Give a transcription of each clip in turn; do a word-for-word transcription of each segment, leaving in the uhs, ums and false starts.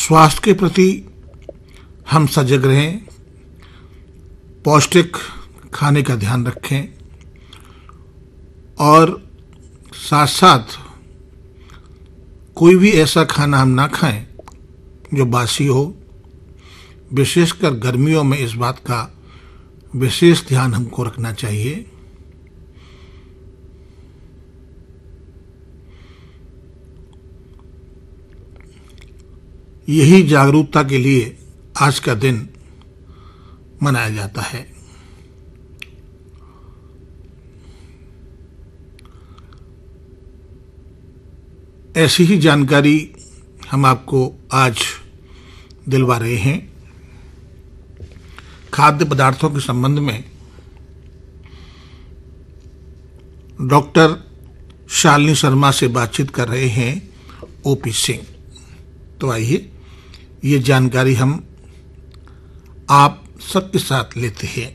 स्वास्थ्य के प्रति हम सजग रहें, पौष्टिक खाने का ध्यान रखें और साथ साथ कोई भी ऐसा खाना हम ना खाएं जो बासी हो। विशेषकर गर्मियों में इस बात का विशेष ध्यान हमको रखना चाहिए। यही जागरूकता के लिए आज का दिन मनाया जाता है। ऐसी ही जानकारी हम आपको आज दिलवा रहे हैं। खाद्य पदार्थों के संबंध में डॉक्टर शालिनी शर्मा से बातचीत कर रहे हैं ओपी सिंह। तो आइए ये जानकारी हम आप सबके साथ लेते हैं।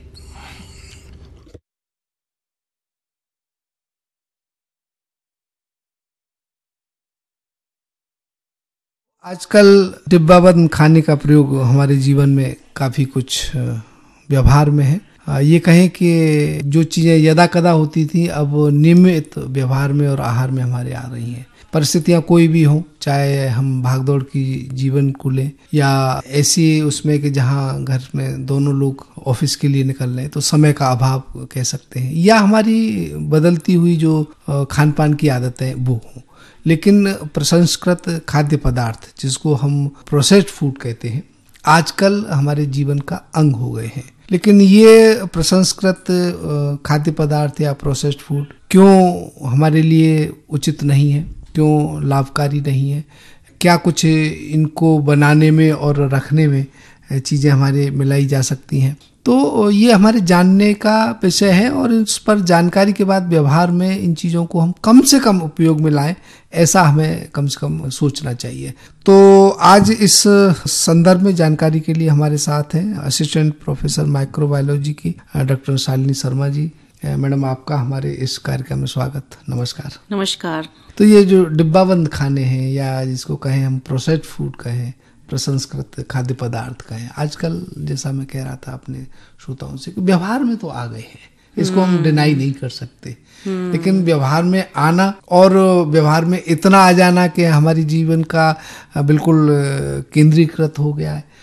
आजकल डिब्बाबंद खाने का प्रयोग हमारे जीवन में काफी कुछ व्यवहार में है। ये कहें कि जो चीजें यदा कदा होती थी अब नियमित व्यवहार में और आहार में हमारे आ रही हैं। परिस्थितियां कोई भी हो, चाहे हम भागदौड़ की जीवन को लें या ऐसी उसमें कि जहां घर में दोनों लोग ऑफिस के लिए निकल रहे हैं तो समय का अभाव कह सकते हैं, या हमारी बदलती हुई जो खान पान की आदतें वो हों। लेकिन प्रसंस्कृत खाद्य पदार्थ, जिसको हम प्रोसेस्ड फूड कहते हैं, आजकल हमारे जीवन का अंग हो गए हैं। लेकिन ये प्रसंस्कृत खाद्य पदार्थ या प्रोसेस्ड फूड क्यों हमारे लिए उचित नहीं है, क्यों लाभकारी नहीं है? क्या कुछ इनको बनाने में और रखने में चीज़ें हमारे मिलाई जा सकती हैं? तो ये हमारे जानने का विषय है और इस पर जानकारी के बाद व्यवहार में इन चीज़ों को हम कम से कम उपयोग में लाएं, ऐसा हमें कम से कम सोचना चाहिए। तो आज इस संदर्भ में जानकारी के लिए हमारे साथ हैं असिस्टेंट प्रोफेसर माइक्रोबायोलॉजी की डॉक्टर शालिनी शर्मा जी। मैडम, आपका हमारे इस कार्यक्रम में स्वागत। नमस्कार। नमस्कार। तो ये जो डिब्बाबंद खाने हैं या जिसको कहें हम प्रोसेस्ड फूड कहें, प्रसंस्कृत खाद्य पदार्थ कहें, आजकल जैसा मैं कह रहा था अपने श्रोताओं से कि व्यवहार में तो आ गए हैं, इसको हम डिनाई नहीं कर सकते। लेकिन व्यवहार में आना और व्यवहार में इतना आ जाना कि हमारी जीवन का बिल्कुल केंद्रीकृत हो गया है।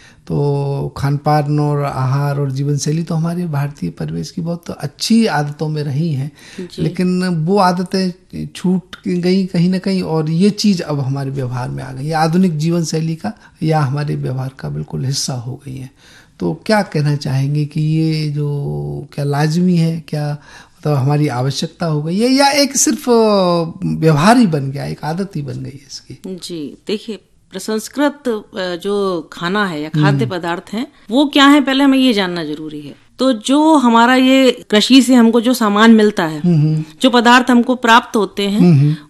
तो खान पान और आहार और जीवन शैली तो हमारे भारतीय परिवेश की बहुत तो अच्छी आदतों में रही हैं, लेकिन वो आदतें छूट गई कहीं ना कहीं और ये चीज़ अब हमारे व्यवहार में आ गई है, आधुनिक जीवन शैली का या हमारे व्यवहार का बिल्कुल हिस्सा हो गई है। तो क्या कहना चाहेंगे कि ये जो क्या लाजमी है, क्या मतलब हमारी आवश्यकता हो गई है, या एक सिर्फ व्यवहार ही बन गया, एक आदत ही बन गई है इसकी? जी देखिए, प्रसंस्कृत जो खाना है या खाद्य पदार्थ हैं वो क्या है, पहले हमें ये जानना जरूरी है। तो जो हमारा ये कृषि से हमको जो सामान मिलता है, जो पदार्थ हमको प्राप्त होते हैं,